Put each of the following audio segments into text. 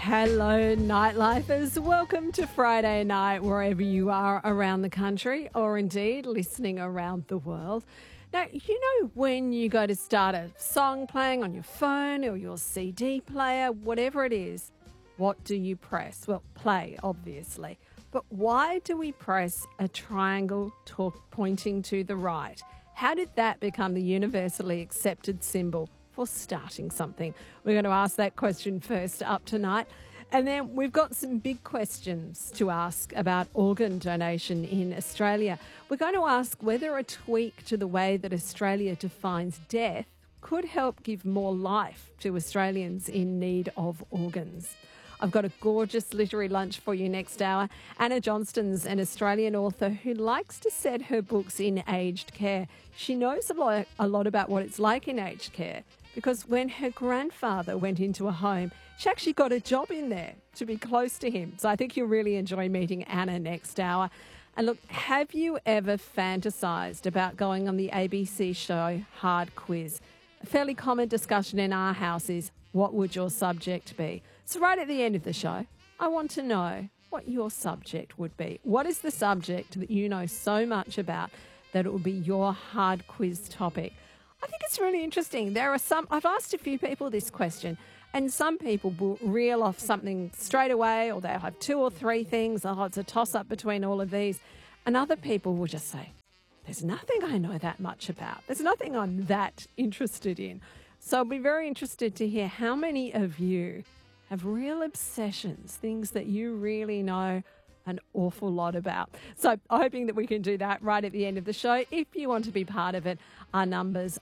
Hello, nightlifers. Welcome to Friday night, wherever you are around the country or indeed listening around the world. Now, you know when you go to start a song playing on your phone or your CD player, whatever it is, what do you press? Well, play, obviously. But why do we press a triangle pointing to the right? How did that become the universally accepted symbol for starting something? We're going to ask that question first up tonight. And then we've got some big questions to ask about organ donation in Australia. We're going to ask whether a tweak to the way that Australia defines death could help give more life to Australians in need of organs. I've got a gorgeous literary lunch for you next hour. Anna Johnston's an Australian author who likes to set her books in aged care. She knows a lot about what it's like in aged care because when her grandfather went into a home, she actually got a job in there to be close to him. So I think you'll really enjoy meeting Anna next hour. And look, have you ever fantasised about going on the ABC show Hard Quiz? A fairly common discussion in our house is, what would your subject be? So right at the end of the show, I want to know what your subject would be. What is the subject that you know so much about that it would be your hard quiz topic? I think it's really interesting. I've asked a few people this question, and some people will reel off something straight away, or they'll have two or three things. Oh, it's a toss-up between all of these. And other people will just say, there's nothing I know that much about. There's nothing I'm that interested in. So I'll be very interested to hear how many of you have real obsessions, things that you really know an awful lot about. So hoping that we can do that right at the end of the show. If you want to be part of it, our number's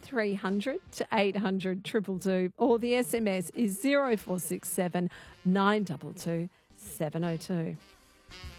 1300 to 800 222, or the SMS is 0467 922 702.